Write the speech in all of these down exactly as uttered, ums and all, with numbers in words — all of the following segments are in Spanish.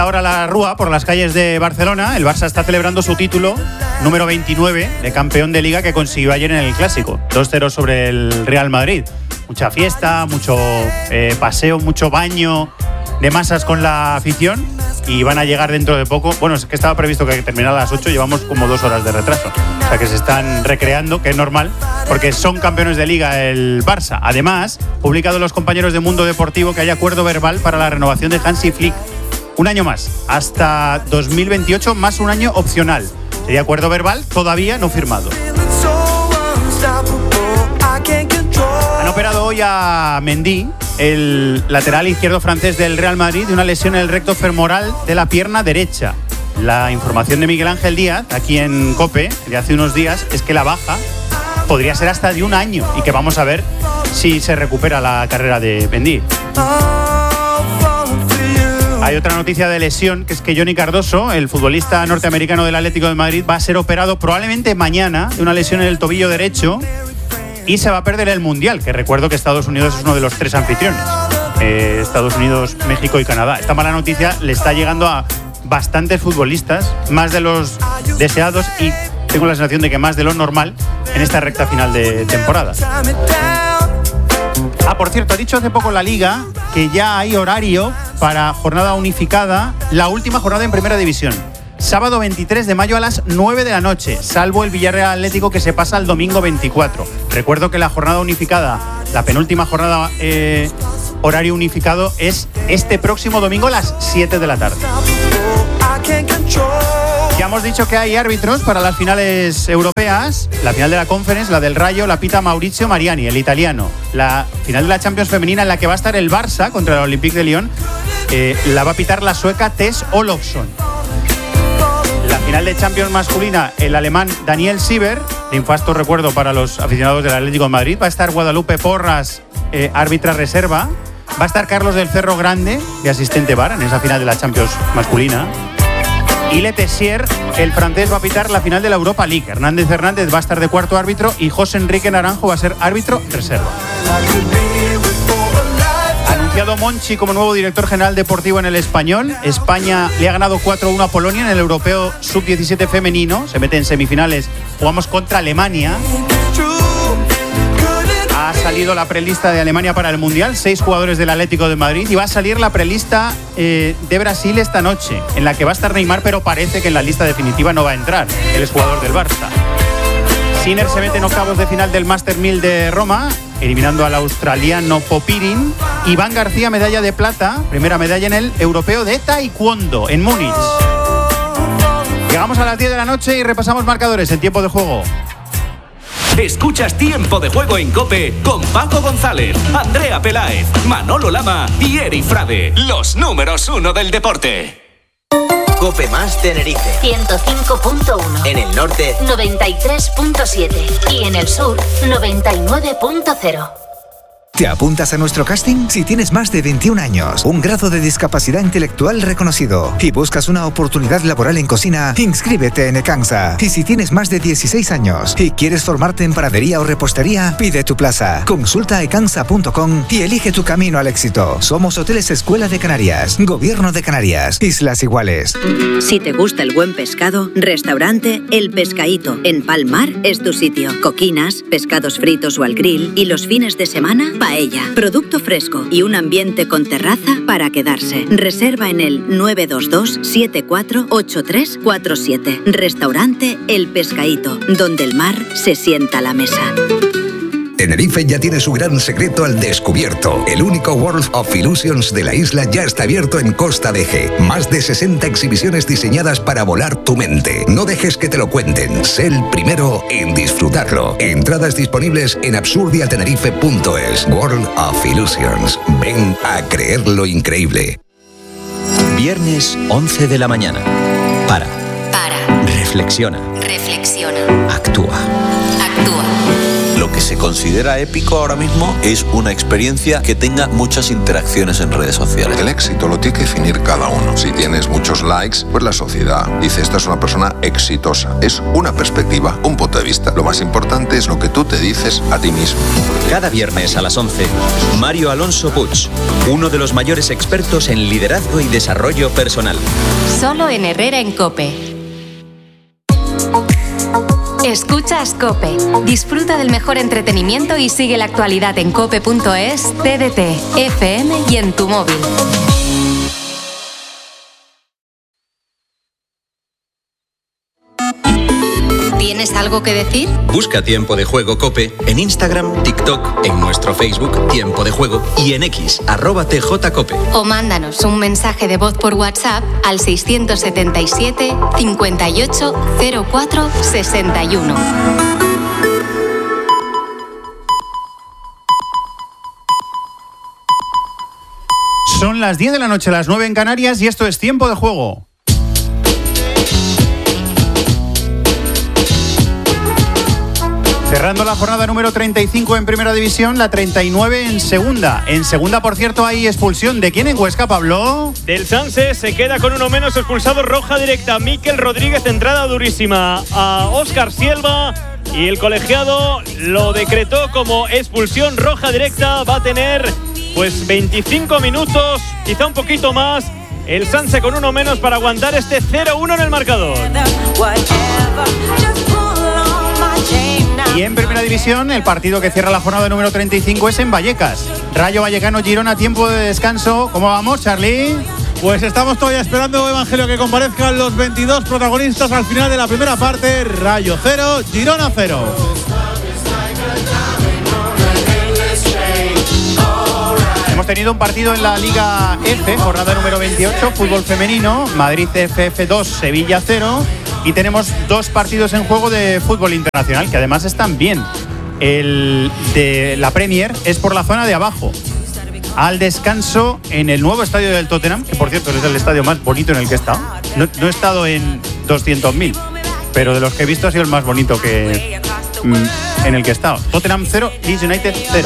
Ahora la rúa por las calles de Barcelona. El Barça está celebrando su título número veintinueve de campeón de Liga que consiguió ayer en el Clásico. dos cero sobre el Real Madrid. Mucha fiesta, mucho eh, paseo, mucho baño de masas con la afición. Y van a llegar dentro de poco. Bueno, es que estaba previsto que terminara a las ocho. Llevamos como dos horas de retraso. O sea que se están recreando, que es normal, porque son campeones de Liga el Barça. Además, publicado los compañeros de Mundo Deportivo que hay acuerdo verbal para la renovación de Hansi Flick. Un año más, hasta dos mil veintiocho, más un año opcional. Sería acuerdo verbal todavía no firmado. Han operado hoy a Mendy, el lateral izquierdo francés del Real Madrid, de una lesión en el recto femoral de la pierna derecha. La información de Miguel Ángel Díaz, aquí en COPE, de hace unos días, es que la baja podría ser hasta de un año y que vamos a ver si se recupera la carrera de Mendy. Hay otra noticia de lesión, que es que Johnny Cardoso, el futbolista norteamericano del Atlético de Madrid, va a ser operado probablemente mañana de una lesión en el tobillo derecho y se va a perder el Mundial, que recuerdo que Estados Unidos es uno de los tres anfitriones. Eh, Estados Unidos, México y Canadá. Esta mala noticia le está llegando a bastantes futbolistas, más de los deseados y tengo la sensación de que más de lo normal en esta recta final de temporada. Ah, por cierto, ha dicho hace poco la Liga que ya hay horario para jornada unificada, la última jornada en Primera División. Sábado veintitrés de mayo a las nueve de la noche, salvo el Villarreal Atlético que se pasa al domingo veinticuatro. Recuerdo que la jornada unificada, la penúltima jornada eh, horario unificado es este próximo domingo a las siete de la tarde. Ya hemos dicho que hay árbitros para las finales europeas. La final de la Conference, la del Rayo, la pita Maurizio Mariani, el italiano. La final de la Champions femenina en la que va a estar el Barça contra el Olympique de Lyon, eh, la va a pitar la sueca Tess Olofsson. La final de Champions masculina, el alemán Daniel Sieber, de infasto recuerdo para los aficionados del Atlético de Madrid. Va a estar Guadalupe Porras, eh, árbitra reserva. Va a estar Carlos del Cerro Grande, de asistente V A R, en esa final de la Champions masculina. Y Le Tessier, el francés, va a pitar la final de la Europa League. Hernández Hernández va a estar de cuarto árbitro y José Enrique Naranjo va a ser árbitro reserva. Anunciado Monchi como nuevo director general deportivo en el Español. España le ha ganado cuatro uno a Polonia en el Europeo sub diecisiete femenino. Se mete en semifinales. Jugamos contra Alemania. Ha salido la prelista de Alemania para el Mundial, seis jugadores del Atlético de Madrid, y va a salir la prelista eh, de Brasil esta noche, en la que va a estar Neymar, pero parece que en la lista definitiva no va a entrar. Él es jugador del Barça. Sinner se mete en octavos de final del Master mil de Roma, eliminando al australiano Popirin. Iván García, medalla de plata, primera medalla en el Europeo de Taekwondo, en Múnich. Llegamos a las diez de la noche y repasamos marcadores en tiempo de juego. Escuchas Tiempo de Juego en COPE con Paco González, Andrea Peláez, Manolo Lama y Eri Frade, los números uno del deporte. COPE más Tenerife ciento cinco punto uno. En el norte noventa y tres punto siete. Y en el sur noventa y nueve punto cero. ¿Te apuntas a nuestro casting? Si tienes más de veintiún años, un grado de discapacidad intelectual reconocido y buscas una oportunidad laboral en cocina, inscríbete en Ecansa. Y si tienes más de dieciséis años y quieres formarte en panadería o repostería, pide tu plaza. Consulta ecansa punto com y elige tu camino al éxito. Somos Hoteles Escuela de Canarias, Gobierno de Canarias, Islas Iguales. Si te gusta el buen pescado, restaurante El Pescaíto en Palmar es tu sitio. Coquinas, pescados fritos o al grill y los fines de semana, paella, producto fresco y un ambiente con terraza para quedarse. Reserva en el nueve dos dos siete cuatro ocho tres cuatro siete. Restaurante El Pescaíto, donde el mar se sienta a la mesa. Tenerife ya tiene su gran secreto al descubierto. El único World of Illusions de la isla ya está abierto en Costa de Eje. Más de sesenta exhibiciones diseñadas para volar tu mente. No dejes que te lo cuenten. Sé el primero en disfrutarlo. Entradas disponibles en absurdiatenerife punto es. World of Illusions. Ven a creer lo increíble. Viernes once de la mañana. Para. Para. Reflexiona. Reflexiona. Actúa. Actúa. Lo lo que se considera épico ahora mismo es una experiencia que tenga muchas interacciones en redes sociales. El éxito lo tiene que definir cada uno. Si tienes muchos likes, pues la sociedad dice esta es una persona exitosa. Es una perspectiva, un punto de vista. Lo más importante es lo que tú te dices a ti mismo. Cada viernes a las once, Mario Alonso Puig, uno de los mayores expertos en liderazgo y desarrollo personal. Solo en Herrera en COPE. Escuchas COPE. Disfruta del mejor entretenimiento y sigue la actualidad en cope punto es, T D T, F M y en tu móvil. ¿Tienes algo que decir? Busca Tiempo de Juego COPE en Instagram, TikTok, en nuestro Facebook Tiempo de Juego y en X, arroba T J Cope. O mándanos un mensaje de voz por WhatsApp al seiscientos setenta y siete, cincuenta y ocho, cero cuatro, sesenta y uno. Son las diez de la noche, las nueve en Canarias, y esto es Tiempo de Juego. Cerrando la jornada número treinta y cinco en Primera División, la treinta y nueve en Segunda. En Segunda, por cierto, hay expulsión. ¿De quién en Huesca, Pablo? Del Sanse, se queda con uno menos, expulsado, roja directa. Miquel Rodríguez, entrada durísima a Óscar Silva. Y el colegiado lo decretó como expulsión, roja directa. Va a tener pues veinticinco minutos, quizá un poquito más. El Sanse con uno menos para aguantar este cero uno en el marcador. Y en Primera División, el partido que cierra la jornada número treinta y cinco es en Vallecas. Rayo Vallecano Girona, tiempo de descanso. ¿Cómo vamos, Charlie? Pues estamos todavía esperando, Evangelio, que comparezcan los veintidós protagonistas al final de la primera parte. Rayo cero, Girona cero. Hemos tenido un partido en la Liga F, jornada número veintiocho, fútbol femenino, Madrid F F dos, Sevilla cero. Y tenemos dos partidos en juego de fútbol internacional, que además están bien. El de la Premier es por la zona de abajo. Al descanso en el nuevo estadio del Tottenham, que por cierto es el estadio más bonito en el que he estado. No, no he estado en doscientos mil, pero de los que he visto ha sido el más bonito que mm, en el que he estado. Tottenham cero, Leeds United cero.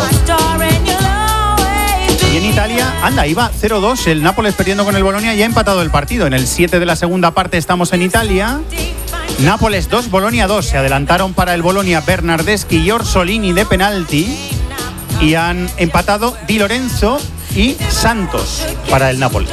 Y en Italia, anda, iba cero dos, el Nápoles perdiendo con el Bolonia y ha empatado el partido. En el siete de la segunda parte estamos en Italia. Nápoles dos, Bolonia dos. Se adelantaron para el Bolonia Bernardeschi y Orsolini de penalti. Y han empatado Di Lorenzo y Santos para el Nápoles.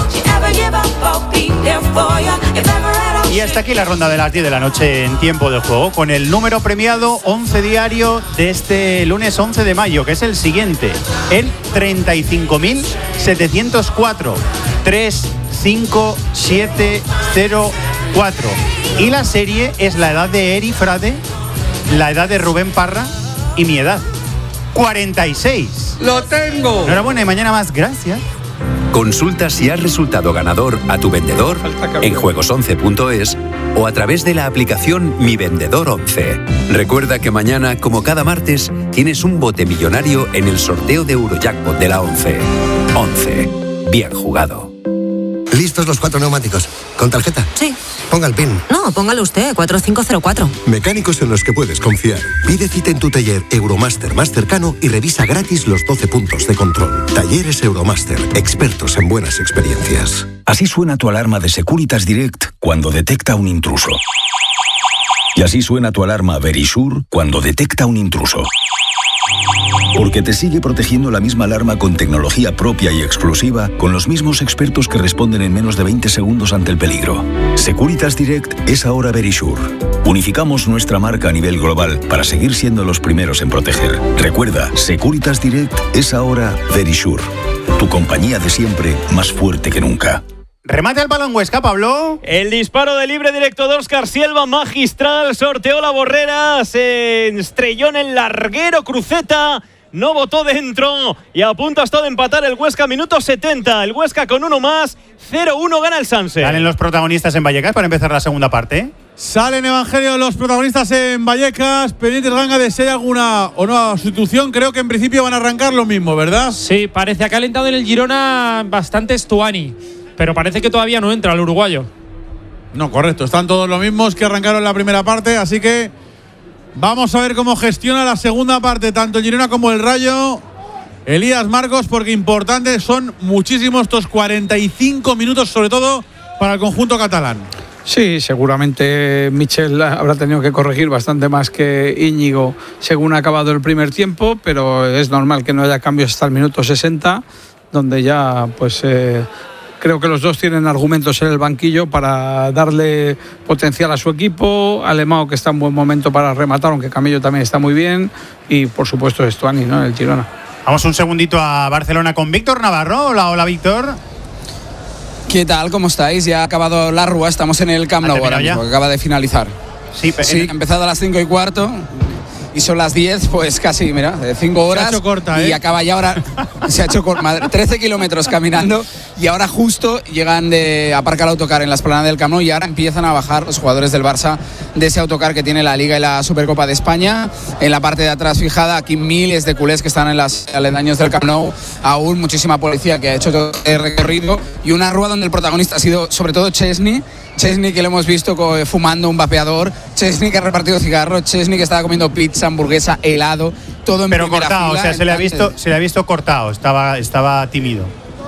Y hasta aquí la ronda de las diez de la noche en Tiempo de Juego, con el número premiado once diario de este lunes once de mayo, que es el siguiente, el treinta y cinco mil setecientos cuatro, tres cinco siete cero cuatro. Y la serie es la edad de Eri Frade, la edad de Rubén Parra y mi edad, cuarenta y seis. ¡Lo tengo! Enhorabuena y mañana más, gracias. Consulta si has resultado ganador a tu vendedor en juegos once punto es o a través de la aplicación Mi Vendedor once. Recuerda que mañana, como cada martes, tienes un bote millonario en el sorteo de Eurojackpot de la once. once. Bien jugado. ¿Listos los cuatro neumáticos? ¿Con tarjeta? Sí. Ponga el PIN. No, póngalo usted, cuatro cinco cero cuatro. Mecánicos en los que puedes confiar. Pide cita en tu taller Euromaster más cercano y revisa gratis los doce puntos de control. Talleres Euromaster, expertos en buenas experiencias. Así suena tu alarma de Securitas Direct cuando detecta un intruso. Y así suena tu alarma Verisure cuando detecta un intruso. Porque te sigue protegiendo la misma alarma con tecnología propia y exclusiva, con los mismos expertos que responden en menos de veinte segundos ante el peligro. Securitas Direct es ahora Verisure. Unificamos nuestra marca a nivel global para seguir siendo los primeros en proteger. Recuerda, Securitas Direct es ahora Verisure. Tu compañía de siempre, más fuerte que nunca. Remate al balón Huesca, Pablo. El disparo de libre directo de Óscar Silva, magistral, sorteó la borrera, se estrelló en el larguero, cruceta, no botó dentro y a punto hasta de empatar el Huesca, minuto setenta. El Huesca con uno más, cero uno gana el Sanse. Salen los protagonistas en Vallecas para empezar la segunda parte. Salen, Evangelio, los protagonistas en Vallecas. Pendientes, Ganga, de si hay alguna o no sustitución. Creo que en principio van a arrancar lo mismo, ¿verdad? Sí, parece que ha calentado en el Girona bastante Stuani, pero parece que todavía no entra el uruguayo. No, correcto. Están todos los mismos que arrancaron la primera parte, así que Vamos a ver cómo gestiona la segunda parte, tanto el Girona como el Rayo. Elías Marcos, porque importantes son muchísimos estos cuarenta y cinco minutos, sobre todo para el conjunto catalán. Sí, seguramente Michel habrá tenido que corregir bastante más que Íñigo según ha acabado el primer tiempo, pero es normal que no haya cambios hasta el minuto sesenta, donde ya pues eh, creo que los dos tienen argumentos en el banquillo para darle potencial a su equipo. Alemão, que está en buen momento para rematar, aunque Camello también está muy bien, y por supuesto Stuani, ¿no?, el Girona. Vamos un segundito a Barcelona con Víctor Navarro. Hola, hola Víctor. ¿Qué tal? ¿Cómo estáis? Ya ha acabado la rúa, estamos en el Camp Nou ahora mismo, que acaba de finalizar. Sí, sí, ha empezado a las cinco y cuarto y son las diez, pues casi, mira, de cinco horas. Se ha hecho corta, ¿eh? Y acaba ya ahora, se ha hecho corta, trece kilómetros caminando y ahora justo llegan de aparcar el autocar en la esplanada del Camp Nou y ahora empiezan a bajar los jugadores del Barça de ese autocar que tiene la Liga y la Supercopa de España. En la parte de atrás fijada, aquí miles de culés que están en los aledaños del Camp Nou, aún muchísima policía que ha hecho todo el recorrido y una rúa donde el protagonista ha sido sobre todo Chesney. Chesney, que lo hemos visto fumando un vapeador, Chesney que ha repartido cigarros, Chesney que estaba comiendo pizza, hamburguesa, helado, todo en pero primera cortado, fila, o sea, se le ha visto, se le ha visto cortado, estaba, estaba tímido.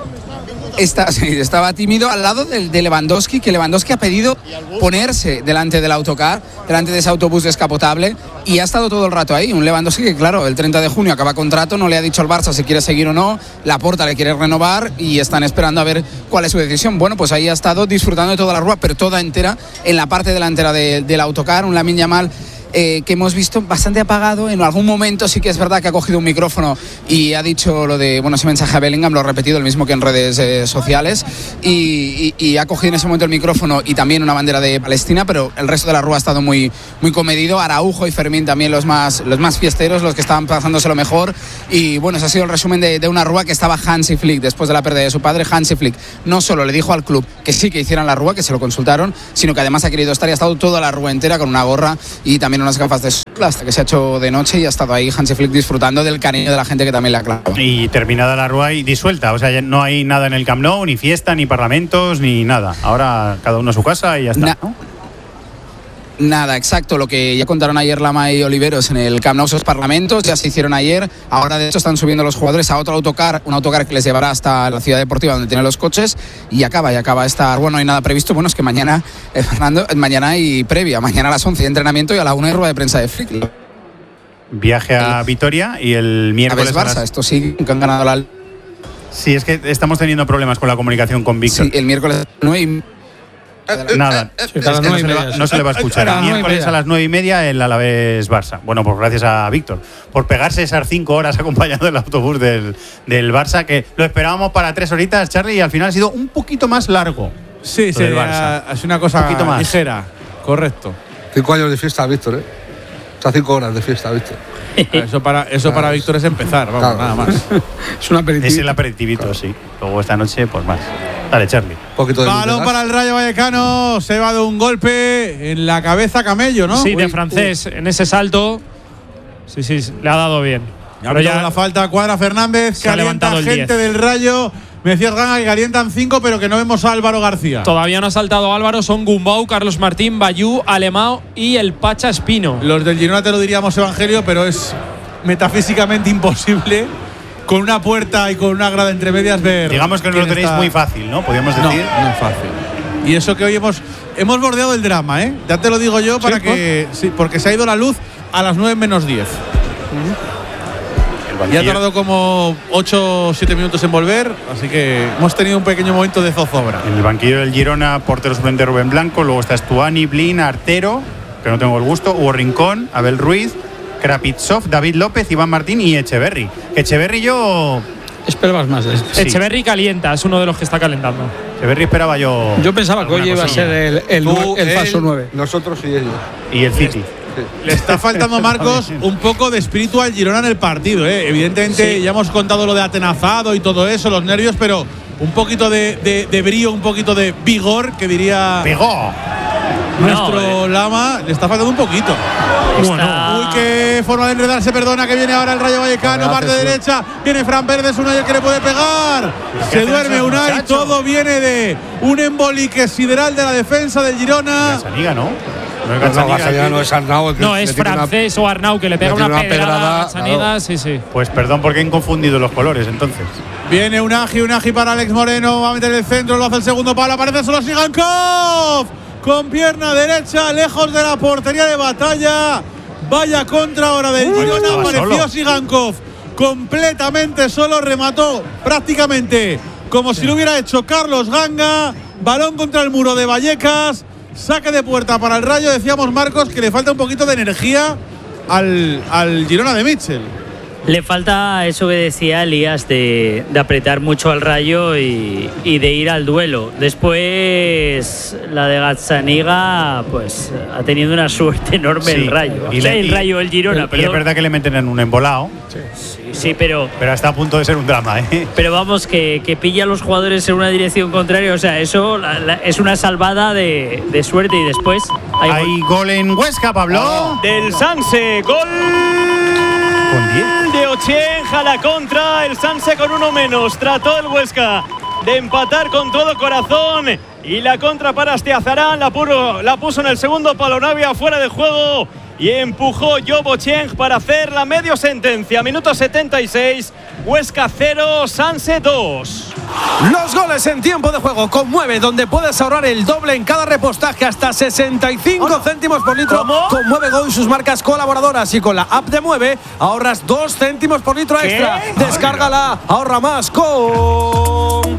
Está, sí, estaba tímido al lado de, de Lewandowski, que Lewandowski ha pedido ponerse delante del autocar, delante de ese autobús descapotable, y ha estado todo el rato ahí. Un Lewandowski que, claro, el treinta de junio acaba contrato, no le ha dicho al Barça si quiere seguir o no, Laporta le quiere renovar y están esperando a ver cuál es su decisión. Bueno, pues ahí ha estado disfrutando de toda la rúa, pero toda entera, en la parte delantera de, del autocar, un Lamine Yamal Eh, que hemos visto bastante apagado. En algún momento sí que es verdad que ha cogido un micrófono y ha dicho lo de, bueno, ese mensaje a Bellingham, lo ha repetido el mismo que en redes eh, sociales, y, y, y ha cogido en ese momento el micrófono y también una bandera de Palestina, pero el resto de la rúa ha estado muy, muy comedido. Araujo y Fermín también los más, los más fiesteros, los que estaban pasándose lo mejor, y bueno, ese ha sido el resumen de, de una rúa que estaba Hansi Flick después de la pérdida de su padre. Hansi Flick no solo le dijo al club que sí que hicieran la rúa, que se lo consultaron, sino que además ha querido estar y ha estado toda la rúa entera con una gorra y también unas gafas de sol hasta que se ha hecho de noche, y ha estado ahí Hansi Flick disfrutando del cariño de la gente que también le ha clavado. Y terminada la rúa y disuelta, o sea, ya no hay nada en el Camp Nou, ni fiesta, ni parlamentos, ni nada. Ahora cada uno a su casa y ya está, Na- ¿no? Nada, exacto, lo que ya contaron ayer Lama y Oliveros en el Camp Nou, esos parlamentos ya se hicieron ayer. Ahora de hecho están subiendo los jugadores a otro autocar, un autocar que les llevará hasta la ciudad deportiva donde tienen los coches, y acaba, y acaba esta. Bueno, no hay nada previsto, bueno, es que mañana, eh, Fernando, mañana hay previa, mañana a las once hay entrenamiento y a la una hay rueda de prensa de Flick. Viaje a Vitoria y el miércoles a Barça, las... esto sí, que han ganado la... Sí, es que estamos teniendo problemas con la comunicación con Víctor. Sí, el miércoles nueve y... Nada, es que no, se le va, no se le va a escuchar. El miércoles a las nueve y media el Alavés Barça. Bueno, pues gracias a Víctor por pegarse esas cinco horas acompañado del autobús del, del Barça, que lo esperábamos para tres horitas, Charlie, y al final ha sido un poquito más largo. Sí, sí, es una cosa un poquito más ligera, correcto. Cinco años de fiesta, Víctor, ¿eh? O sea, cinco horas de fiesta, Víctor. Eso para, eso para Víctor es empezar, vamos, claro, nada más. Es un aperitivo. Es el aperitivito, claro. Sí. Luego esta noche, pues más. Dale, Charlie. Balón para el Rayo Vallecano. Se va de un golpe en la cabeza Camello, ¿no? Sí, de Uy, francés. Uh. En ese salto. Sí, sí, le ha dado bien. Ahora ya la falta Cuadra Fernández. Se ha levantado el gente diez. del Rayo. Me decías, Ganga, que calientan cinco, pero que no vemos a Álvaro García. Todavía no ha saltado Álvaro. Son Gumbau, Carlos Martín, Bayú, Alemão y el Pacha Espino. Los del Girona te lo diríamos Evangelio, pero es metafísicamente imposible con una puerta y con una grada entre medias ver. Digamos que no lo tenéis está... muy fácil, ¿no? Podríamos decir. No, no es fácil. Y eso que hoy hemos, hemos bordeado el drama, ¿eh? Ya te lo digo yo, para ¿Sí? que. Sí, porque se ha ido la luz a las nueve menos diez. Uh-huh. Y ha tardado como ocho o siete minutos en volver, así que hemos tenido un pequeño momento de zozobra. En el banquillo del Girona, portero suplente Rubén Blanco, luego está Stuani, Blin, Artero, que no tengo el gusto, Hugo Rincón, Abel Ruiz, Krapitsov, David López, Iván Martín y Echeverri. Echeverri yo... Esperabas más de esto. Sí. Echeverri calienta, es uno de los que está calentando. Echeverri esperaba yo... Yo pensaba que hoy iba a ser el, el, Tú, el, el falso nueve. Nosotros y ellos. Y el City. Le está faltando, Marcos, un poco de espíritu al Girona en el partido, ¿eh? Evidentemente, sí. Ya hemos contado lo de atenazado y todo eso, los nervios, pero un poquito de, de, de brío, un poquito de vigor, que diría vigor. Nuestro no, eh. Lama, le está faltando un poquito. Bueno. Uy, qué forma de enredarse, perdona, que viene ahora el Rayo Vallecano, parte de derecha, viene Fran Verdes, Unai el que le puede pegar. Se duerme Unai, todo viene de un embolique sideral de la defensa del Girona. Esa liga, ¿no? No es Gazzaniga, Gazzaniga, no es Arnau. No, es francés una, o Arnau que le pega una, una pedrada, pedrada a Gazzaniga. Claro. Sí, sí. Pues perdón porque han confundido los colores entonces. Viene Unagi, Unagi para Alex Moreno. Va a meter el centro, lo hace el segundo palo. Aparece solo Sigankov. Con pierna derecha, lejos de la portería de Batalla. Vaya contra ahora del Uy, Girona. Apareció Sigankov completamente solo. Remató prácticamente como sí. si lo hubiera hecho Carlos Ganga. Balón contra el muro de Vallecas. Saque de puerta para el Rayo. Decíamos, Marcos, que le falta un poquito de energía al, al Girona de Mitchell. Le falta eso que decía Elías, de, de apretar mucho al Rayo y, y de ir al duelo. Después, la de Gazzaniga, pues ha tenido una suerte enorme sí. el Rayo. Y o sea, le, el Rayo, el Girona, pero. Y es verdad que le meten en un embolado. Sí, sí, sí, pero. Pero está a punto de ser un drama, ¿eh? Pero vamos, que, que pilla a los jugadores en una dirección contraria. O sea, eso la, la, es una salvada de, de suerte. Y después. Hay, hay gol. gol en Huesca, Pablo. Oh. Del Sanse. Gol. De Ochieng a la contra, el Sanse con uno menos. Trató el Huesca de empatar con todo corazón y la contra para Astiazarán, la, puro, la puso en el segundo palo, no había fuera de juego y empujó Job Ochieng para hacer la medio sentencia. Minuto setenta y seis, Huesca cero, Sanse dos. Los goles en tiempo de juego con Mueve, donde puedes ahorrar el doble en cada repostaje, hasta sesenta y cinco oh, no. céntimos por litro. ¿Cómo? Con Mueve Go y sus marcas colaboradoras, y con la app de Mueve ahorras dos céntimos por litro ¿Qué? extra. Descárgala, ahorra más con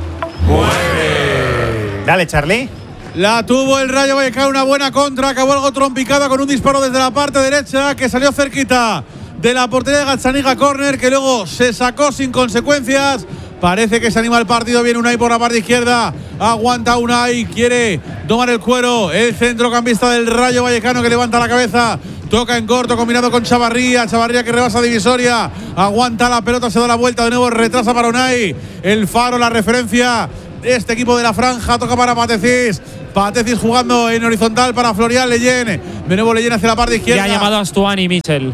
Mueve. Dale, Charlie. La tuvo el Rayo Vallecano, una buena contra. Acabó algo trompicada con un disparo desde la parte derecha que salió cerquita de la portería de Gazzaniga, córner, que luego se sacó sin consecuencias. Parece que se anima el partido. Viene Unai por la parte izquierda. Aguanta Unai. Quiere tomar el cuero. El centrocampista del Rayo Vallecano, que levanta la cabeza. Toca en corto, combinado con Chavarría. Chavarría que rebasa divisoria. Aguanta la pelota, se da la vuelta de nuevo. Retrasa para Unai. El Faro, la referencia de este equipo de la franja. Toca para Patecis. Patecis jugando en horizontal para Florian Leyen. De nuevo Leyen hacia la parte izquierda. Ya ha llamado a Astuani, Michel.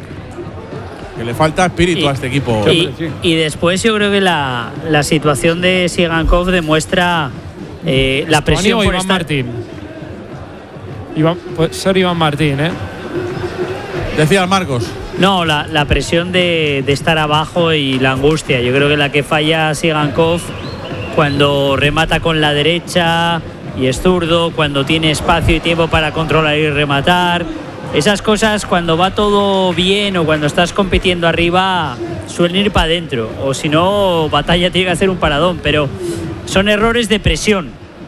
Que le falta espíritu y, a este equipo. Y, y después yo creo que la, la situación de Sigankov demuestra eh, la presión por Iván estar... Martín. Iván, puede ser Iván Martín, ¿eh? Decía Marcos. No, la, la presión de, de estar abajo y la angustia. Yo creo que la que falla Sigankov cuando remata con la derecha y es zurdo, cuando tiene espacio y tiempo para controlar y rematar. Esas cosas, cuando va todo bien o cuando estás compitiendo arriba, suelen ir para adentro. O si no, Batalla tiene que hacer un paradón. Pero son errores de presión.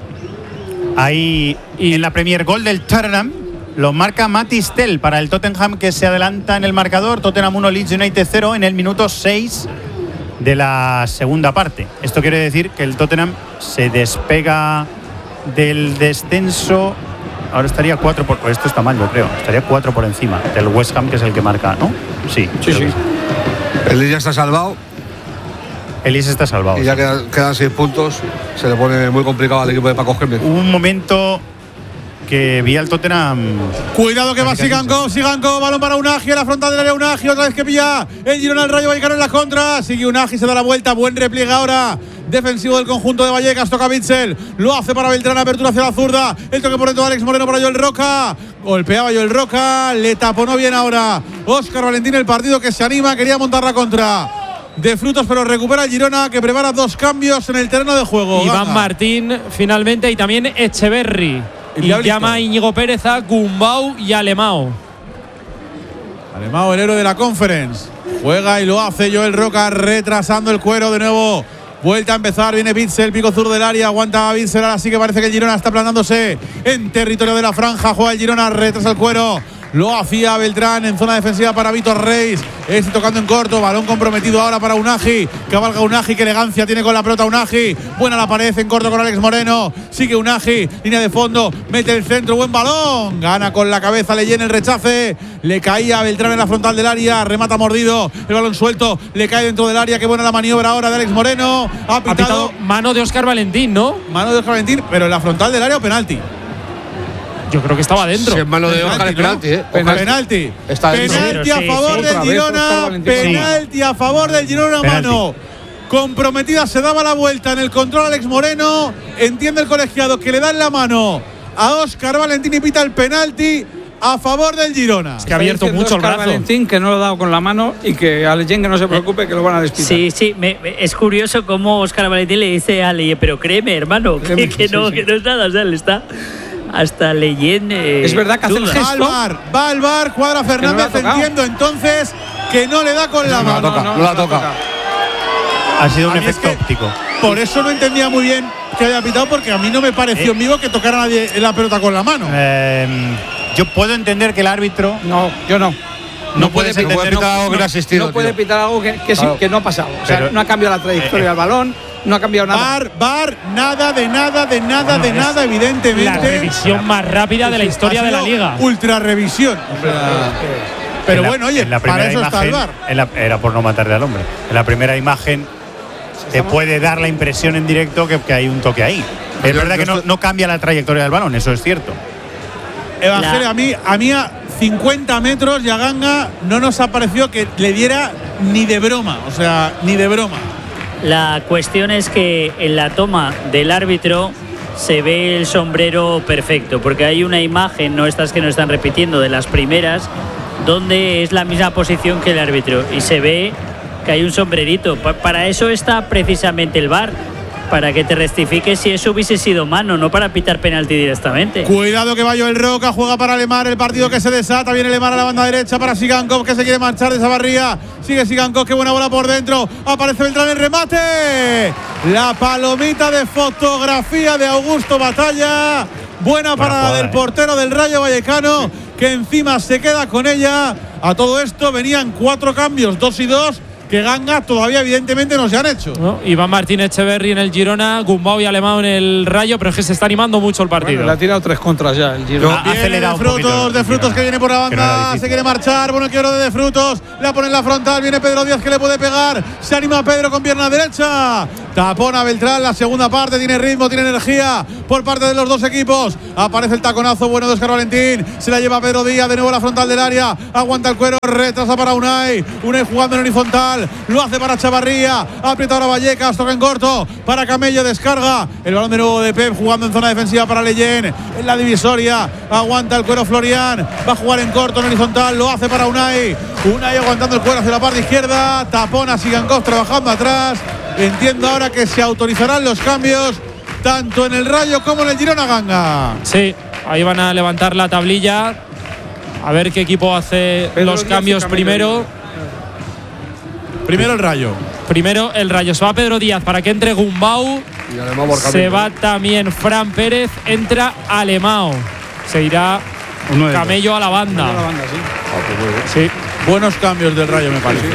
Ahí, y en la Premier, gol del Tottenham, lo marca Matis Tel para el Tottenham, que se adelanta en el marcador. Tottenham uno, Leeds United cero en el minuto seis de la segunda parte. Esto quiere decir que el Tottenham se despega del descenso. Ahora estaría cuatro por. Esto está mal, yo creo. Estaría cuatro por encima del West Ham, que es el que marca, ¿no? Sí, sí, sí. El Leeds ya está salvado. El Leeds está salvado. Y ya quedan, quedan seis puntos. Se le pone muy complicado al equipo de Paco Gémez. Un momento que vi al Tottenham. Cuidado que va Sigankov, Sigankov, balón para Unagi, a la frontal del área Unagi, otra vez que pilla el Girona, el Rayo Vallecano en la contra. Sigue Unagi, se da la vuelta, buen repliegue ahora. Defensivo del conjunto de Vallecas, toca Bitzel, lo hace para Beltrán, apertura hacia la zurda, el toque por dentro de Alex Moreno para Joel Roca, golpeaba Joel Roca, le taponó bien ahora Óscar Valentín, el partido que se anima, quería montar la contra de Frutos, pero recupera el Girona, que prepara dos cambios en el terreno de juego. Iván Gana. Martín finalmente, y también Echeverri, y llama a Íñigo Pérez, a Gumbau y a Alemao. Alemao, el héroe de la Conference, juega y lo hace Joel Roca, retrasando el cuero de nuevo. Vuelta a empezar, viene Bitzel, pico sur del área, aguanta Bitzel, ahora sí que parece que el Girona está aplanándose en territorio de la franja, juega el Girona, retrasa el cuero, lo hacía Beltrán en zona defensiva para Vítor Reis, este tocando en corto, balón comprometido ahora para Unagi, cabalga Unagi, qué elegancia tiene con la pelota Unagi, buena la pared en corto con Alex Moreno, sigue Unagi, línea de fondo, mete el centro, buen balón, gana con la cabeza, le llena el rechace, le caía a Beltrán en la frontal del área, remata mordido, el balón suelto, le cae dentro del área, qué buena la maniobra ahora de Alex Moreno, ha pitado, ha pitado mano de Óscar Valentín, ¿no? Mano de Óscar Valentín, pero en la frontal del área o penalti. Yo creo que estaba dentro. Si es mano de Óscar, es penalti, ¿eh? Penalti. Está penalti a favor del Girona. Penalti a favor del Girona, mano. Comprometida, se daba la vuelta en el control Alex Moreno. Entiende el colegiado que le dan la mano a Óscar Valentín y pita el penalti a favor del Girona. Es que ha abierto mucho el brazo. Valentín, que no lo ha dado con la mano y que a Leyen que no se preocupe, que lo van a despistar. Sí, sí, me, me, es curioso cómo Óscar Valentín le dice a Leyen, pero créeme, hermano, créeme, que, que, sí, no, sí. que no es nada, o sea, le está hasta Leyen. Eh, es verdad que hace el gesto. Va al bar, va al bar, cuadra Fernández, no entiendo entonces que no le da con la no mano. La toca, no, no, no la toca. Ha sido un a efecto es que óptico. Por eso no entendía muy bien que haya pitado, porque a mí no me pareció en vivo que tocara nadie la pelota con la mano. Eh, yo puedo entender que el árbitro. No, yo no. No, no puede pitar, puede pitar algo que no ha asistido. No puede tío. pitar algo que, que, claro. sí, que no ha pasado. O sea, Pero, no ha cambiado la trayectoria eh, del balón, no ha cambiado nada. Bar, bar, nada de nada, de nada, bueno, de nada, evidentemente. La revisión más rápida de la historia de la liga. Ultra revisión. O sea, pero la, bueno, oye, la para eso imagen, está el bar. En la, era por no matarle al hombre. En la primera imagen te puede dar la impresión en directo que, que hay un toque ahí. Es yo, verdad yo que no, no cambia la trayectoria del balón, eso es cierto. Evangelio, la... a mí, a mí a cincuenta metros y a Ganga no nos ha parecido que le diera ni de broma, o sea, ni de broma. La cuestión es que en la toma del árbitro se ve el sombrero perfecto, porque hay una imagen, no estas que nos están repitiendo, de las primeras, donde es la misma posición que el árbitro y se ve que hay un sombrerito. Para eso está precisamente el V A R, para que te rectifique si eso hubiese sido mano, no para pitar penalti directamente. Cuidado que va Joel Roca, juega para Lemar, el partido que se desata, viene Lemar a la banda derecha para Sigankov, que se quiere marchar de esa barría, sigue Sigankov, qué buena bola por dentro, aparece Beltrán el remate, la palomita de fotografía de Augusto Batalla, buena parada del portero del Rayo Vallecano, que encima se queda con ella. A todo esto venían cuatro cambios, dos y dos, que Ganga todavía evidentemente no se han hecho. No, Iván Martín Echeverri en el Girona, Gumbau y Alemão en el Rayo, pero es que se está animando mucho el partido. Bueno, le ha tirado tres contras ya el Girona. Ha acelerado de Frutos, de Frutos que viene por la banda, no se quiere marchar, bueno, quiero de, de Frutos, la pone en la frontal, viene Pedro Díaz que le puede pegar, se anima Pedro con pierna derecha, tapona Beltrán, la segunda parte, tiene ritmo, tiene energía por parte de los dos equipos, aparece el taconazo bueno de Óscar Valentín, se la lleva Pedro Díaz, de nuevo a la frontal del área, aguanta el cuero, retrasa para Unai, Unai jugando en horizontal, lo hace para Chavarría, aprieta ahora Vallecas, toca en corto para Camello, descarga el balón de nuevo de Pep, jugando en zona defensiva para Leyen, en la divisoria, aguanta el cuero Florian, va a jugar en corto, en horizontal, lo hace para Unai, Unai aguantando el cuero hacia la parte izquierda, tapona Sigankov trabajando atrás. Entiendo ahora que se autorizarán los cambios tanto en el Rayo como en el Girona, Ganga. Sí, ahí van a levantar la tablilla, a ver qué equipo hace Pedro los cambios primero. Primero el Rayo. Primero el Rayo. Se va Pedro Díaz para que entre Gumbau. Se va también Fran Pérez. Entra Alemão. Se irá Camello a la banda. A la banda sí. Sí. Buenos cambios del Rayo, me parece.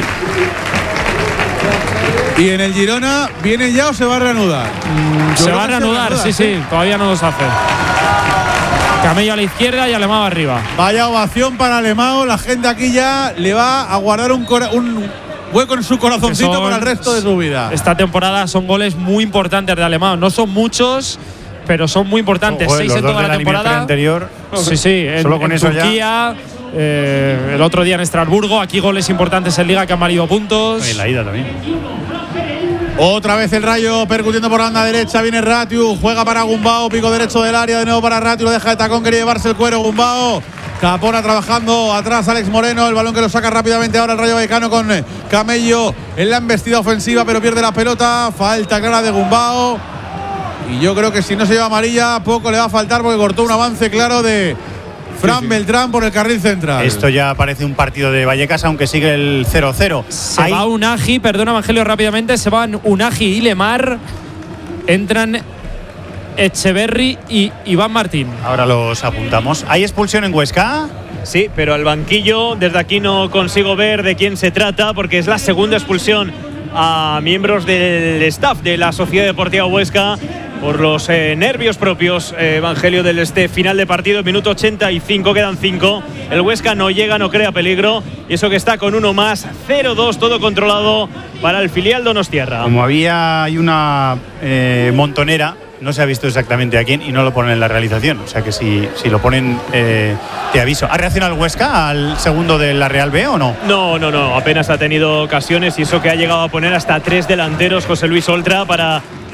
Sí. ¿Y en el Girona viene ya o se va a reanudar? Mm, se va a reanudar, sí, sí. Todavía no los hace. Camello a la izquierda y Alemão arriba. Vaya ovación para Alemão. La gente aquí ya le va a guardar un, un hueco en su corazoncito son, para el resto de su vida. Esta temporada son goles muy importantes de Alemão. No son muchos, pero son muy importantes. Oh, joder, Seis en toda la, la temporada. Anterior. Sí, sí. En, Solo con en eso Turquía, ya. Eh, el otro día en Estrasburgo. Aquí goles importantes en Liga que han valido puntos. En la ida también. Otra vez el Rayo percutiendo por la banda derecha. Viene Ratiu, juega para Gumbau, pico derecho del área, de nuevo para Ratiu, lo deja de tacón, quería llevarse el cuero Gumbau. Capona trabajando atrás, Alex Moreno, el balón que lo saca rápidamente ahora el Rayo Vallecano con Camello en la embestida ofensiva, pero pierde la pelota. Falta clara de Gumbau. Y yo creo que si no se lleva amarilla, poco le va a faltar porque cortó un avance claro de Fran sí, sí. Beltrán por el carril central. Esto ya parece un partido de Vallecas, aunque sigue el cero cero. Se Ahí. va Unagi, perdona Evangelio rápidamente, se van Unagi y Lemar. Entran Echeverri y Iván Martín. Ahora los apuntamos. ¿Hay expulsión en Huesca? Sí, pero al banquillo desde aquí no consigo ver de quién se trata, porque es la segunda expulsión a miembros del staff de la Sociedad Deportiva Huesca por los eh, nervios propios, eh, Evangelio, del este final de partido, minuto ochenta y cinco, quedan cinco. El Huesca no llega, no crea peligro, y eso que está con uno más, cero dos, todo controlado para el filial donostiarra. Como había hay una eh, montonera, no se ha visto exactamente a quién y no lo ponen en la realización. O sea que si, si lo ponen, eh, te aviso. ¿Ha reaccionado el Huesca al segundo de la Real B o no? No, no, no. Apenas ha tenido ocasiones y eso que ha llegado a poner hasta tres delanteros José Luis Oltra para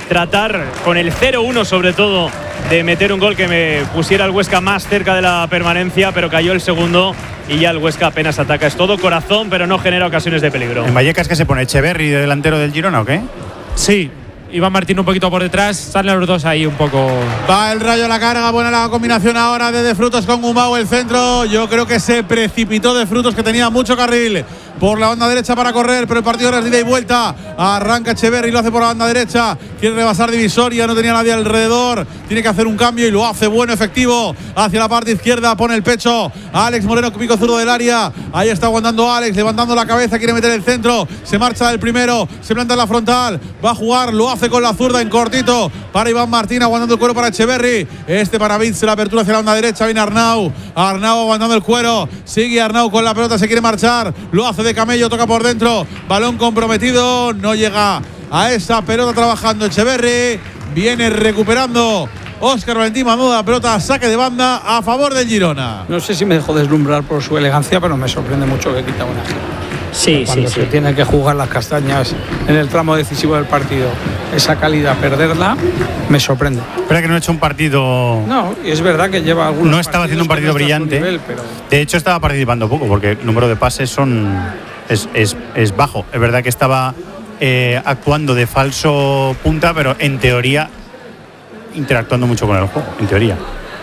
tratar con el cero uno sobre todo de meter un gol que me pusiera al Huesca más cerca de la permanencia, pero cayó el segundo y ya el Huesca apenas ataca. Es todo corazón, pero no genera ocasiones de peligro. ¿En Vallecas que se pone Echeverri de delantero del Girona o qué? Sí. Iván Martín un poquito por detrás, salen los dos ahí un poco. Va el Rayo a la carga, buena la combinación ahora de De Frutos con Gumbau, el centro. Yo creo que se precipitó De Frutos, que tenía mucho carril por la banda derecha para correr, pero el partido era de ida y vuelta. Arranca Echeverri, lo hace por la banda derecha, quiere rebasar divisoria, no tenía nadie alrededor, tiene que hacer un cambio y lo hace bueno, efectivo, hacia la parte izquierda, pone el pecho Alex Moreno, pico zurdo del área, ahí está aguantando Alex, levantando la cabeza, quiere meter el centro, se marcha del primero, se planta en la frontal, va a jugar, lo hace con la zurda en cortito para Iván Martín, aguantando el cuero para Echeverri, este para Vitz, la apertura hacia la banda derecha, viene Arnau, Arnau aguantando el cuero, sigue Arnau con la pelota, se quiere marchar, lo hace de camello, toca por dentro, balón comprometido, no llega a esa pelota trabajando Echeverri, viene recuperando Óscar Valentín Manuda, pelota saque de banda a favor del Girona. No sé si me dejó deslumbrar por su elegancia, pero me sorprende mucho que quita una gira. Sí, Cuando sí, se sí. tiene que jugar las castañas en el tramo decisivo del partido, esa calidad, perderla, me sorprende. Espera que no ha hecho un partido. No, y es verdad que lleva algunos. No estaba haciendo un partido brillante. Nivel, pero... De hecho, estaba participando poco porque el número de pases son es, es, es bajo. Es verdad que estaba eh, actuando de falso punta, pero en teoría interactuando mucho con el juego. En teoría.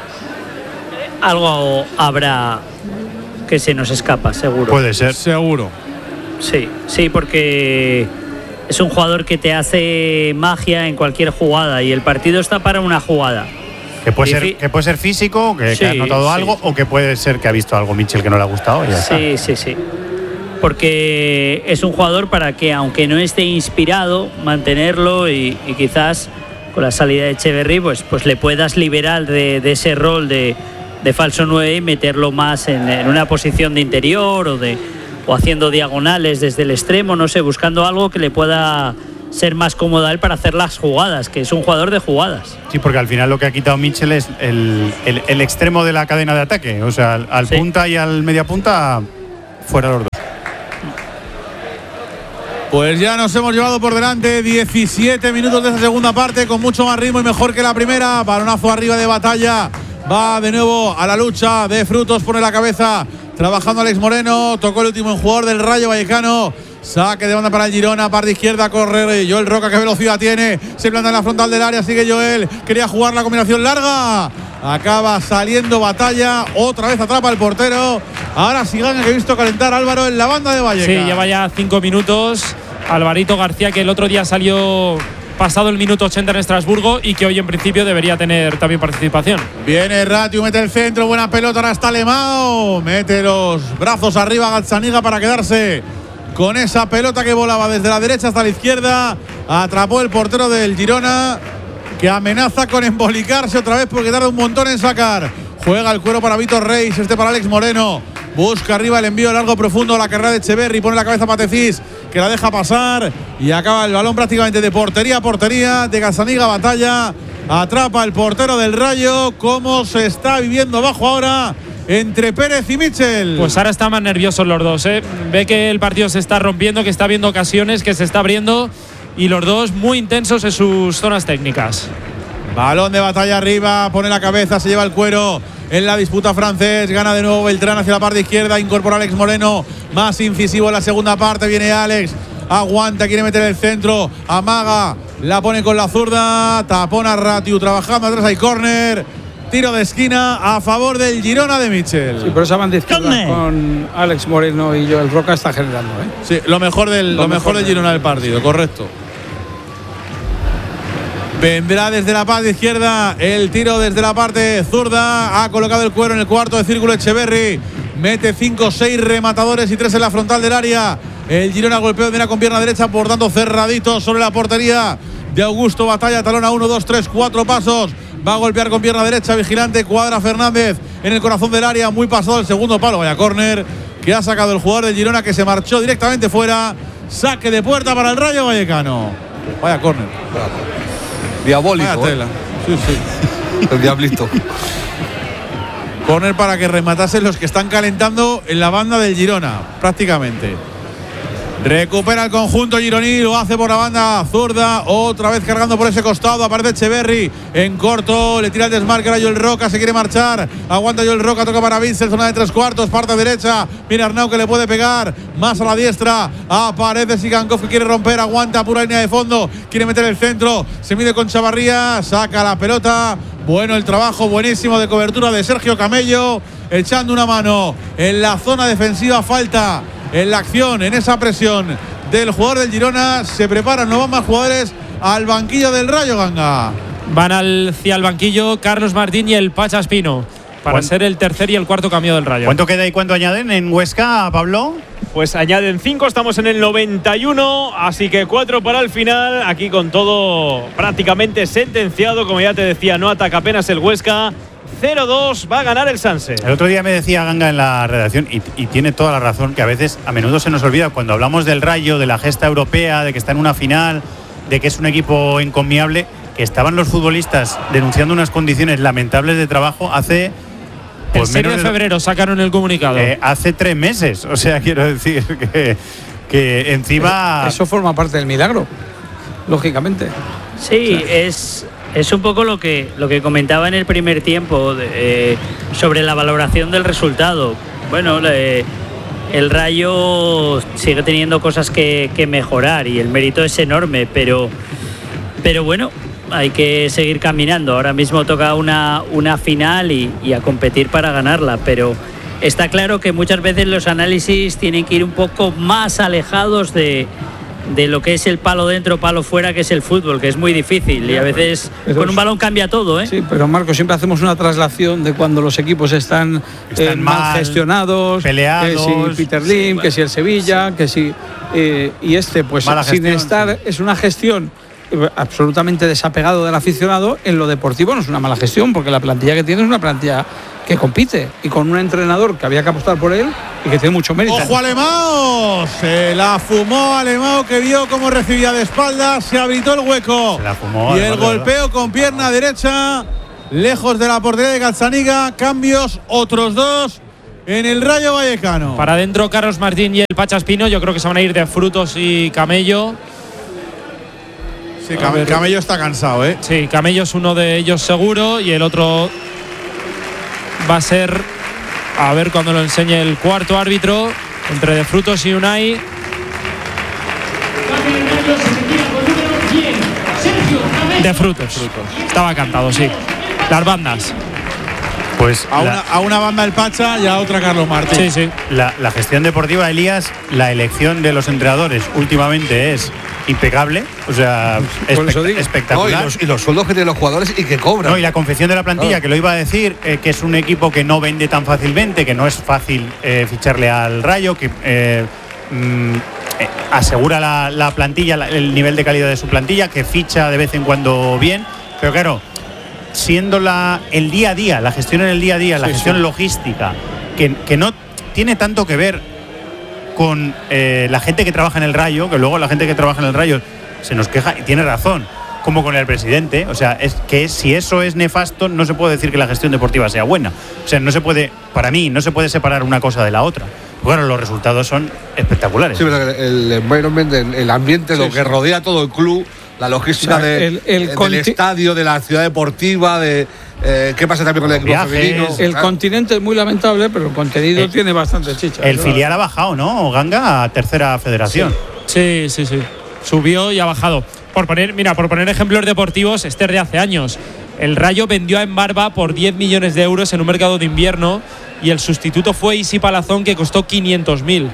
Algo habrá que se nos escapa, seguro. Puede ser. Seguro. Sí, sí, porque es un jugador que te hace magia en cualquier jugada y el partido está para una jugada. Que puede, Difi- ser, que puede ser físico, que, Sí, que ha notado sí, algo, sí. o que puede ser que ha visto algo Mitchell que no le ha gustado. Y ya Sí, está. sí, sí. Porque es un jugador para que, aunque no esté inspirado, mantenerlo y, y quizás con la salida de Echeverri, pues, pues le puedas liberar de, de ese rol de, de falso nueve y meterlo más en, en una posición de interior o de o haciendo diagonales desde el extremo, no sé, buscando algo que le pueda ser más cómodo a él para hacer las jugadas, que es un jugador de jugadas. Sí, porque al final lo que ha quitado Mitchell es el, el, el extremo de la cadena de ataque. O sea, al, al Sí. punta y al media punta, fuera los dos. Pues ya nos hemos llevado por delante diecisiete minutos de esa segunda parte con mucho más ritmo y mejor que la primera. Balonazo arriba de Batalla. Va de nuevo a la lucha de Frutos, pone la cabeza. Trabajando Alex Moreno. Tocó el último jugador del Rayo Vallecano. Saque de banda para el Girona. Parte izquierda, corre Joel Roca. ¿Qué velocidad tiene? Se planta en la frontal del área. Sigue Joel. Quería jugar la combinación larga. Acaba saliendo Batalla. Otra vez atrapa el portero. Ahora Sigán, que he visto calentar Álvaro en la banda de Vallecas. Sí, lleva ya cinco minutos. Alvarito García, que el otro día salió pasado el minuto ochenta en Estrasburgo y que hoy en principio debería tener también participación. Viene Ratiu, mete el centro, buena pelota, ahora está Lemao. Mete los brazos arriba Gazzaniga para quedarse con esa pelota que volaba desde la derecha hasta la izquierda. Atrapó el portero del Girona, que amenaza con embolicarse otra vez porque tarda un montón en sacar. Juega el cuero para Víctor Reis, este para Alex Moreno. Busca arriba el envío largo profundo, la carrera de Echeverri, pone la cabeza para Tecís, que la deja pasar y acaba el balón prácticamente de portería a portería de Gazzaniga. Batalla atrapa el portero del Rayo. ¿Cómo se está viviendo abajo ahora entre Pérez y Mitchell? Pues ahora están más nerviosos los dos, ¿eh? Ve que el partido se está rompiendo, que está viendo ocasiones, que se está abriendo y los dos muy intensos en sus zonas técnicas. Balón de Batalla arriba, pone la cabeza, se lleva el cuero en la disputa francés, gana de nuevo Beltrán hacia la parte izquierda, incorpora Alex Moreno, más incisivo en la segunda parte, viene Alex, aguanta, quiere meter el centro, amaga, la pone con la zurda, tapona Ratiu, trabajando atrás, hay córner, tiro de esquina a favor del Girona de Mitchell. Sí, pero esa banda izquierda con Alex Moreno y Joel Roca está generando, ¿eh? Sí, lo mejor del, lo lo mejor mejor del Girona del partido, correcto. Vendrá desde la parte izquierda el tiro desde la parte zurda. Ha colocado el cuero en el cuarto de círculo Echeverri. Mete cinco seis rematadores y tres en la frontal del área. El Girona golpeo, viene con pierna derecha, por tanto cerradito sobre la portería de Augusto Batalla. Talón a uno, dos, tres, cuatro pasos. Va a golpear con pierna derecha, vigilante, cuadra Fernández en el corazón del área. Muy pasado el segundo palo. Vaya córner que ha sacado el jugador del Girona, que se marchó directamente fuera. Saque de puerta para el Rayo Vallecano. Vaya córner. Diabólico. Vaya tela. Sí, sí. El diablito. Córner para que rematasen los que están calentando en la banda del Girona, prácticamente. Recupera el conjunto gironí, lo hace por la banda zurda, otra vez cargando por ese costado, aparece Echeverri en corto, le tira el desmarque a Joel Roca, se quiere marchar, aguanta Joel Roca, toca para Vincent, zona de tres cuartos, parte derecha, mira Arnau que le puede pegar, más a la diestra, aparece Sigankov que quiere romper, aguanta pura línea de fondo, quiere meter el centro, se mide con Chavarría, saca la pelota, bueno el trabajo, buenísimo de cobertura de Sergio Camello, echando una mano en la zona defensiva, falta en la acción, en esa presión del jugador del Girona. Se preparan, no van más jugadores al banquillo del Rayo, Ganga. Van hacia el banquillo Carlos Martín y el Pacha Espino para ser el tercer y el cuarto cambio del Rayo. ¿Cuánto queda y cuánto añaden en Huesca, Pablo? Pues añaden cinco, estamos en el noventa y uno, así que cuatro para el final. Aquí con todo prácticamente sentenciado, como ya te decía, no ataca apenas el Huesca. cero dos va a ganar el Sanse. El otro día me decía Ganga en la redacción, y, y tiene toda la razón, que a veces, a menudo se nos olvida, cuando hablamos del Rayo, de la gesta europea, de que está en una final, de que es un equipo encomiable, que estaban los futbolistas denunciando unas condiciones lamentables de trabajo hace... Pues el seis de febrero sacaron el comunicado. Eh, hace tres meses, o sea, quiero decir que, que encima... Eso forma parte del milagro, lógicamente. Sí, o sea, es... Es un poco lo que, lo que comentaba en el primer tiempo eh, sobre la valoración del resultado. Bueno, eh, el Rayo sigue teniendo cosas que, que mejorar y el mérito es enorme, pero, pero bueno, hay que seguir caminando. Ahora mismo toca una, una final y, y a competir para ganarla, pero está claro que muchas veces los análisis tienen que ir un poco más alejados de... de lo que es el palo dentro, palo fuera, que es el fútbol, que es muy difícil y a veces pero con un balón cambia todo, ¿eh? Sí, pero Marco, siempre hacemos una traslación de cuando los equipos están, están eh, mal, mal gestionados, peleados, que si Peter Lim, sí, bueno, que si el Sevilla, sí. que si eh, y este, pues Mala sin gestión, estar, sí. Es una gestión absolutamente desapegado del aficionado. En lo deportivo no es una mala gestión, porque la plantilla que tiene es una plantilla que compite y con un entrenador que había que apostar por él y que tiene mucho mérito. ¡Ojo Alemão! Se la fumó Alemão, que vio cómo recibía de espaldas, se habilitó el hueco. Se la fumó, y el golpeo con pierna derecha, lejos de la portería de Gazzaniga. Cambios, otros dos en el Rayo Vallecano. Para adentro Carlos Martín y el Pacha Espino. Yo creo que se van a ir de Frutos y Camello. Sí, Cam Camello está cansado, ¿eh? Sí, Camello es uno de ellos seguro y el otro va a ser, a ver cuando lo enseñe el cuarto árbitro, entre De Frutos y Unai. De Frutos. Estaba cantado, sí. Las bandas. Pues a, la, una, a una banda el Pacha y a otra Carlos Martín. Sí, sí. La, la gestión deportiva, Elías, la elección de los entrenadores últimamente es impecable, o sea, espe espectacular. No, y, los, y los sueldos que tienen los jugadores y que cobran. No, y la confección de la plantilla, no. que lo iba a decir, eh, que es un equipo que no vende tan fácilmente, que no es fácil eh, ficharle al Rayo, que eh, mm, eh, asegura la, la plantilla, la, el nivel de calidad de su plantilla, que ficha de vez en cuando bien, pero claro, siendo la, el día a día, la gestión en el día a día, la sí, gestión sí. logística, que, que no tiene tanto que ver con eh, la gente que trabaja en el Rayo, que luego la gente que trabaja en el Rayo se nos queja, y tiene razón, como con el presidente. O sea, es que si eso es nefasto, no se puede decir que la gestión deportiva sea buena. O sea, no se puede, para mí, no se puede separar una cosa de la otra. Bueno, los resultados son espectaculares. Sí, pero el environment, el ambiente, sí, lo que sí. rodea todo el club, la logística, o sea, de, el, el del estadio, de la ciudad deportiva, de eh, qué pasa también con el equipo viajes, femenino. El claro. continente es muy lamentable, pero el contenido eh, tiene bastante chicha. El ¿verdad? Filial ha bajado, ¿no? Ganga a tercera federación. Sí, sí, sí. sí. Subió y ha bajado. Por poner, mira, por poner ejemplos deportivos, este es de hace años. El Rayo vendió a Embarba por diez millones de euros en un mercado de invierno y el sustituto fue Isi Palazón, que costó quinientos mil.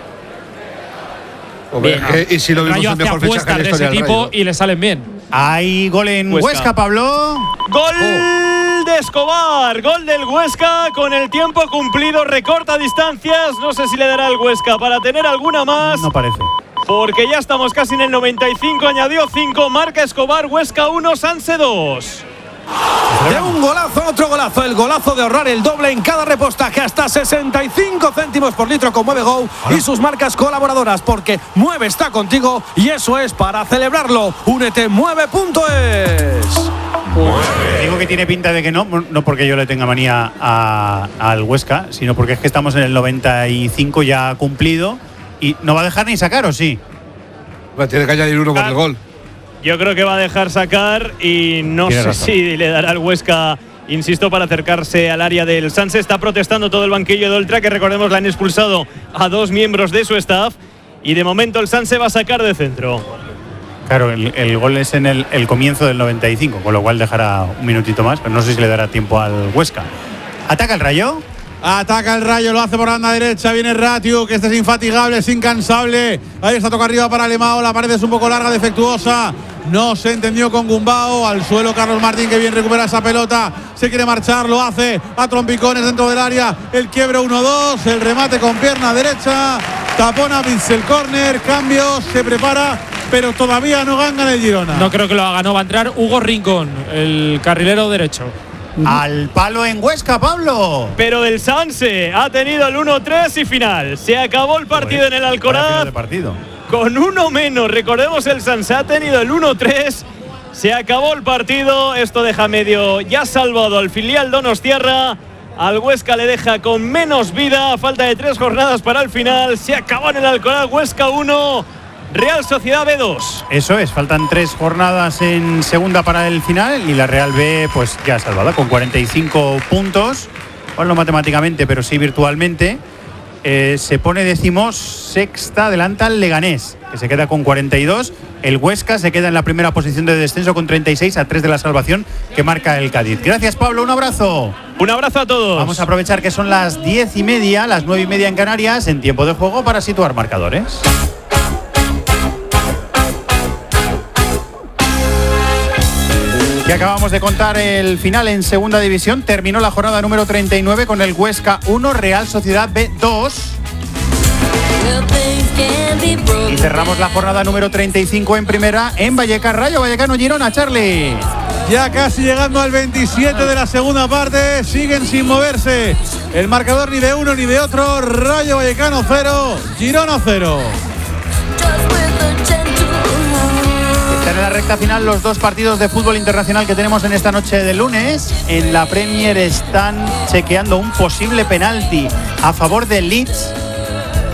Y si lo el Rayo hace apuestas de ese tipo y le salen bien. Hay gol en Huesca, Huesca Pablo. Gol oh. de Escobar, gol del Huesca con el tiempo cumplido, recorta distancias. No sé si le dará el Huesca para tener alguna más. No parece. Porque ya estamos casi en el noventa y cinco, añadió cinco, marca Escobar, Huesca uno, Sanse dos. De un golazo, otro golazo, el golazo de ahorrar el doble en cada repostaje, hasta sesenta y cinco céntimos por litro con Mueve Go y sus marcas colaboradoras, porque Mueve está contigo y eso es para celebrarlo. Únete mueve punto es. Pues, digo que tiene pinta de que no, no porque yo le tenga manía a, al Huesca, sino porque es que estamos en el noventa y cinco ya cumplido Y no va a dejar ni sacar, ¿o sí? Bueno, tiene que añadir uno por el gol. Yo creo que va a dejar sacar y no sé razón. si le dará al Huesca, insisto, para acercarse al área del Sanse. Está protestando todo el banquillo de Oltra, que recordemos le han expulsado a dos miembros de su staff. Y de momento el Sanse va a sacar de centro. Claro, el, el gol es en el, el comienzo del noventa y cinco, con lo cual dejará un minutito más, pero no sé si le dará tiempo al Huesca. ¿Ataca el Rayo? Ataca el Rayo, lo hace por banda derecha, viene Ratiu, que este es infatigable, es incansable. Ahí está, toca arriba para Alemão, la pared es un poco larga, defectuosa. No se entendió con Gumbao, al suelo Carlos Martín, que bien recupera esa pelota. Se quiere marchar, lo hace a trompicones dentro del área. El quiebre uno dos, el remate con pierna derecha. Tapona el córner, cambio, se prepara, pero todavía no gana el Girona. No creo que lo haga, no va a entrar Hugo Rincón, el carrilero derecho. Al palo en Huesca, Pablo. Pero el Sanse ha tenido el uno tres y final. Se acabó el partido en el Alcoraz. Con uno menos. Recordemos, el Sanse ha tenido el uno tres. Se acabó el partido. Esto deja medio ya salvado al filial donostiarra. Al Huesca le deja con menos vida. A falta de tres jornadas para el final. Se acabó en el Alcoraz. Huesca uno, Real Sociedad B dos. Eso es, faltan tres jornadas en segunda para el final y la Real B pues ya salvada con cuarenta y cinco puntos, bueno, no matemáticamente pero sí virtualmente. Eh, se pone decimosexta, adelanta al Leganés, que se queda con cuarenta y dos. El Huesca se queda en la primera posición de descenso con treinta y seis, a tres de la salvación que marca el Cádiz. Gracias, Pablo, un abrazo. Un abrazo a todos. Vamos a aprovechar que son las diez y media, las nueve y media en Canarias, en tiempo de juego para situar marcadores. Y acabamos de contar el final en segunda división. Terminó la jornada número treinta y nueve con el Huesca uno, Real Sociedad B dos. Y cerramos la jornada número treinta y cinco en primera en Vallecas, Rayo Vallecano Girona, Charlie. Ya casi llegando al veintisiete de la segunda parte, siguen sin moverse. El marcador ni de uno ni de otro. Rayo Vallecano cero, Girona cero. En la recta final los dos partidos de fútbol internacional que tenemos en esta noche de lunes. En la Premier están chequeando un posible penalti a favor del Leeds